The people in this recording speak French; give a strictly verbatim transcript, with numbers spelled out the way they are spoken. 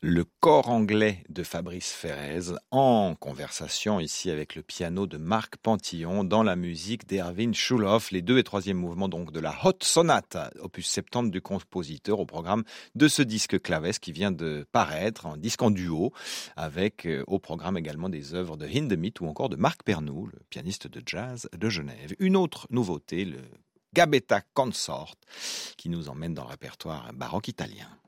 le corps anglais de Fabrice Ferrez en conversation ici avec le piano de Marc Pantillon dans la musique d'Erwin Schulhoff, les deux et troisième mouvements donc de la Hot Sonate, opus soixante-dix du compositeur au programme de ce disque Claves qui vient de paraître, un disque en duo avec euh, au programme également des œuvres de Hindemith ou encore de Marc Pernoud, le pianiste de jazz de Genève. Une autre nouveauté, le Gabetta Consort, qui nous emmène dans le répertoire baroque italien.